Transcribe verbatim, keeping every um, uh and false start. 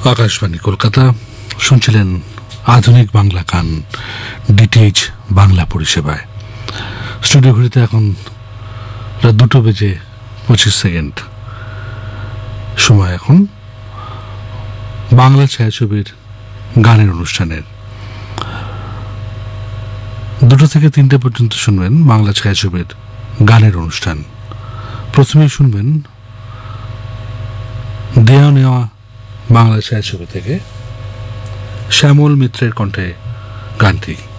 আকাশবাণী কলকাতা, শুনছিলেন আধুনিক বাংলা গান ডিটিএইচ বাংলা পরিষেবায়। স্টুডিও ঘড়িতে এখন রাত দুটো বেজে পঁচিশ সেকেন্ড। সময় এখন বাংলা ছায়াছবির গানের অনুষ্ঠানের। দুটো থেকে তিনটে পর্যন্ত শুনবেন বাংলা ছায়াছবির গানের অনুষ্ঠান। প্রথমেই শুনবেন দেয়া নেওয়া বাংলা ছায়াছবি থেকে শ্যামল মিত্রের কণ্ঠে গানটি।